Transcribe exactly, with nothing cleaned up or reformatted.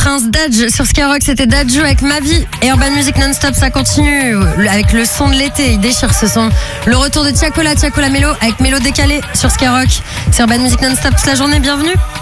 Prince, Dadj sur Skyrock, c'était Dadju avec Ma Vie. Et Urban Music Non-Stop, ça continue avec le son de l'été, il déchire ce son. Le retour de Tiakola, Tiakola Mélo avec Mélo décalé sur Skyrock. C'est Urban Music Non-Stop toute la journée, bienvenue.